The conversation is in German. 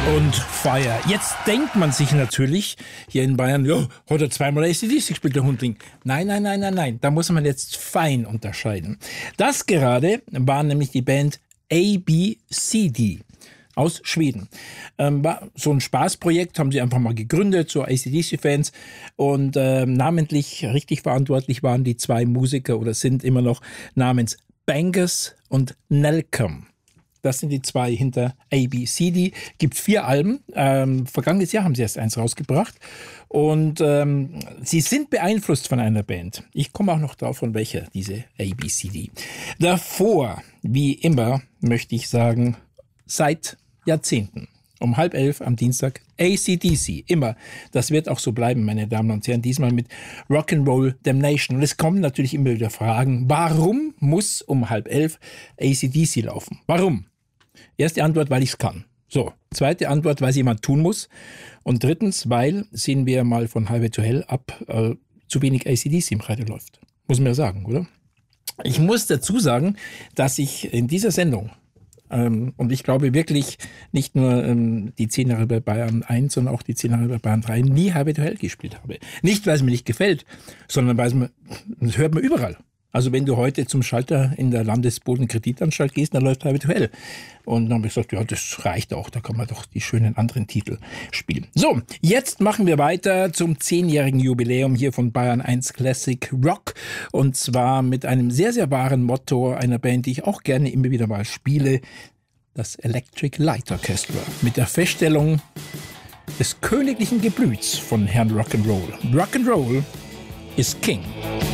Und Fire. Jetzt denkt man sich natürlich hier in Bayern, ja, hat er zweimal AC/DC gespielt, der Hundling. Nein. Da muss man jetzt fein unterscheiden. Das gerade war nämlich die Band ABCD aus Schweden. War so ein Spaßprojekt, haben sie einfach mal gegründet, so AC/DC-Fans. Und namentlich richtig verantwortlich waren die zwei Musiker oder sind immer noch namens Bangers und Nelcom. Das sind die zwei hinter ABCD. Gibt 4 Alben. Vergangenes Jahr haben sie erst eins rausgebracht. Und sie sind beeinflusst von einer Band. Ich komme auch noch drauf, von welcher, diese ABCD. Davor, wie immer, möchte ich sagen, seit Jahrzehnten. Um 10:30 am Dienstag AC/DC. Immer. Das wird auch so bleiben, meine Damen und Herren. Diesmal mit Rock'n'Roll Damnation. Und es kommen natürlich immer wieder Fragen. Warum muss um 10:30 AC/DC laufen? Warum? Erste Antwort, weil ich es kann. So. Zweite Antwort, weil es jemand tun muss. Und drittens, weil, sehen wir mal von Highway to Hell ab, zu wenig AC/DC im Radio läuft. Muss man ja sagen, oder? Ich muss dazu sagen, dass ich in dieser Sendung und ich glaube wirklich nicht nur die 10 Jahre bei Bayern 1, sondern auch die 10 Jahre bei Bayern 3 nie Highway to Hell gespielt habe. Nicht, weil es mir nicht gefällt, sondern weil das hört man überall. Also wenn du heute zum Schalter in der Landesbodenkreditanstalt gehst, dann läuft Highway to Hell. Und dann habe ich gesagt, ja, das reicht auch, da kann man doch die schönen anderen Titel spielen. So, jetzt machen wir weiter zum 10-jährigen Jubiläum hier von Bayern 1 Classic Rock. Und zwar mit einem sehr, sehr wahren Motto einer Band, die ich auch gerne immer wieder mal spiele, das Electric Light Orchestra. Mit der Feststellung des königlichen Geblüts von Herrn Rock'n'Roll. Rock'n'Roll is King.